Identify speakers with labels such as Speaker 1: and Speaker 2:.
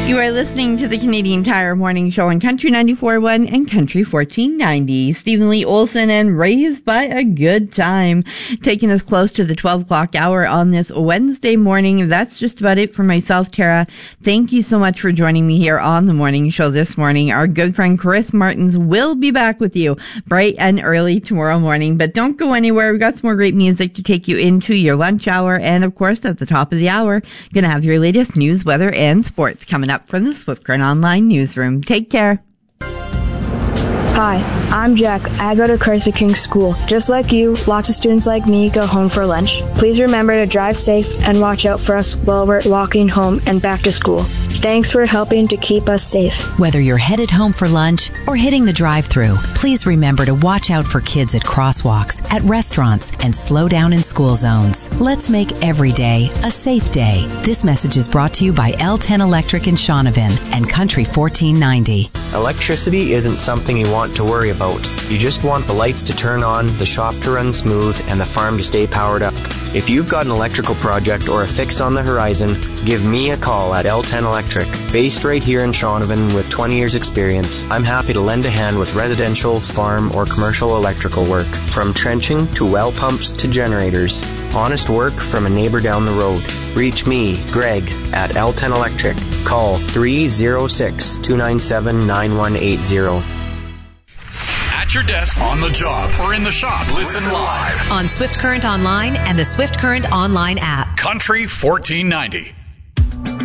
Speaker 1: You are listening to the Canadian Tire Morning Show on Country 94.1 and Country 1490. Stephen Lee Olson and Raised by a Good Time, taking us close to the 12 o'clock hour on this Wednesday morning. That's just about it for myself, Tara. Thank you so much for joining me here on the morning show this morning. Our good friend Chris Martins will be back with you bright and early tomorrow morning, but don't go anywhere. We've got some more great music to take you into your lunch hour, and of course, at the top of the hour, going to have your latest news, weather, and sports coming up from the Swift Current Online newsroom. Take care.
Speaker 2: Hi, I'm Jack. I go to Christ the King School. Just like you, lots of students like me go home for lunch. Please remember to drive safe and watch out for us while we're walking home and back to school. Thanks for helping to keep us safe.
Speaker 3: Whether you're headed home for lunch or hitting the drive-thru, please remember to watch out for kids at crosswalks, at restaurants, and slow down in school zones. Let's make every day a safe day. This message is brought to you by L10 Electric in Shaunavon and Country 1490.
Speaker 4: Electricity isn't something you want to worry about. You just want the lights to turn on, the shop to run smooth, and the farm to stay powered up. If you've got an electrical project or a fix on the horizon, give me a call at L10 Electric. Based right here in Shaunavon with 20 years experience, I'm happy to lend a hand with residential, farm, or commercial electrical work. From trenching to well pumps to generators. Honest work from a neighbor down the road. Reach me, Greg, at L10 Electric. Call 306-297-9180.
Speaker 5: At your desk, on the job, or in the shop, listen live
Speaker 3: on Swift Current Online and the Swift Current Online app.
Speaker 5: Country 1490.